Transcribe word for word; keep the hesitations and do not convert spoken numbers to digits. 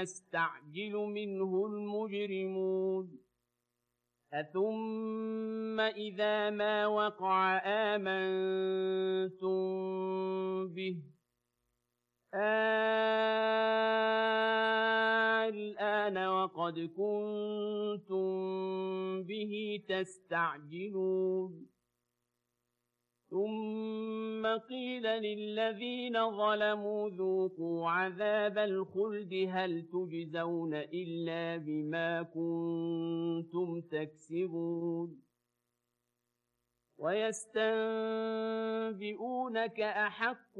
يستعجل منه المجرمون أثم إذا ما وقع آمنتم به الآن وقد كنتم به تستعجلون ثم قيل للذين ظلموا ذوقوا عذاب الخلد هل تجزون إلا بما كنتم تكسبون ويستنبئونك أحق